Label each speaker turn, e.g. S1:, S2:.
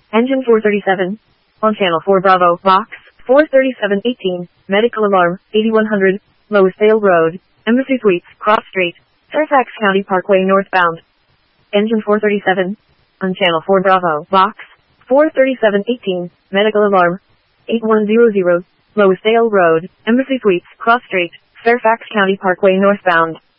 S1: Engine 437. On Channel 4 Bravo, Box 43718, medical alarm, 8100, Lowisdale Road, Embassy Suites, Cross Street, Fairfax County Parkway northbound. Engine 437. On Channel 4 Bravo, Box 43718, medical alarm, 8100, Lowisdale Road, Embassy Suites, Cross Street, Fairfax County Parkway northbound.